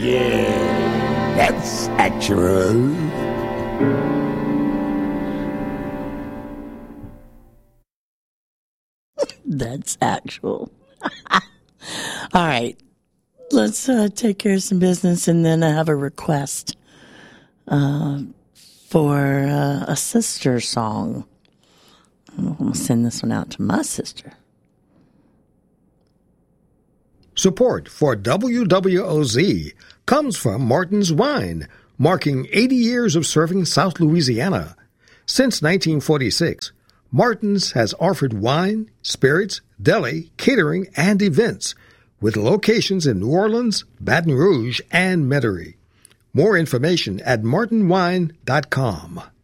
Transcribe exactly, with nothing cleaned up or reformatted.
Yeah, that's actual. That's actual. All right. Let's uh, take care of some business, and then I have a request uh, for uh, a sister song. I'm going to send this one out to my sister. Support for W W O Z comes from Martin's Wine, marking eighty years of serving South Louisiana. Since nineteen forty-six, Martin's has offered wine, spirits, deli, catering, and events, with locations in New Orleans, Baton Rouge, and Metairie. More information at martin wine dot com.